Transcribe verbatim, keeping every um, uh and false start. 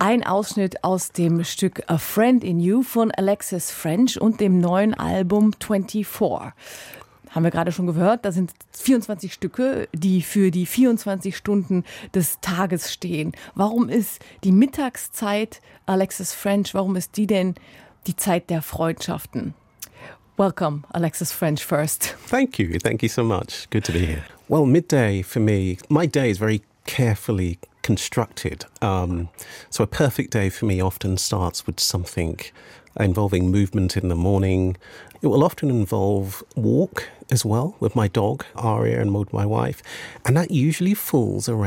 Ein Ausschnitt aus dem Stück A Friend in You von Alexis French und dem neuen Album vierundzwanzig. Haben wir gerade schon gehört, da sind vierundzwanzig Stücke, die für die vierundzwanzig Stunden des Tages stehen. Warum ist die Mittagszeit, Alexis French, warum ist die denn die Zeit der Freundschaften? Welcome, Alexis French first. Thank you, thank you so much. Good to be here. Well, midday for me, my day is very carefully constructed. Um, so a perfect day for me often starts with something involving movement in the morning. It will often involve walk as well with my dog, Aria, and my wife. And that usually falls around